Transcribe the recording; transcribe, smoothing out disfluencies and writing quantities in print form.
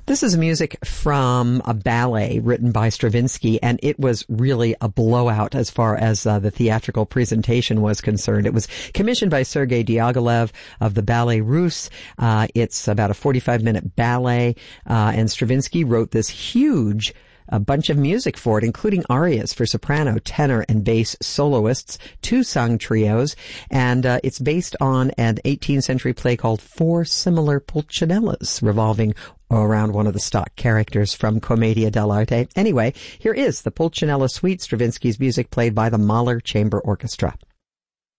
This is music from a ballet written by Stravinsky, and it was really a blowout as far as the theatrical presentation was concerned. It was commissioned by Sergei Diaghilev of the Ballet Russe. It's about a 45-minute ballet, and Stravinsky wrote this huge a bunch of music for it, including arias for soprano, tenor, and bass soloists, 2 sung trios, and it's based on an 18th century play called Four Similar Pulcinellas, revolving around one of the stock characters from Commedia dell'arte. Anyway, here is the Pulcinella Suite, Stravinsky's music played by the Mahler Chamber Orchestra.